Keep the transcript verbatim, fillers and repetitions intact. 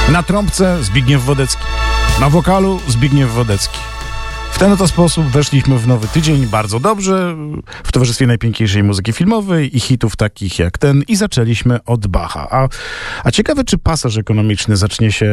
Na trąbce Zbigniew Wodecki. Na wokalu Zbigniew Wodecki. W ten oto sposób weszliśmy w nowy tydzień bardzo dobrze, w towarzystwie najpiękniejszej muzyki filmowej i hitów takich jak ten i zaczęliśmy od Bacha. A, a ciekawe, czy pasaż ekonomiczny zacznie się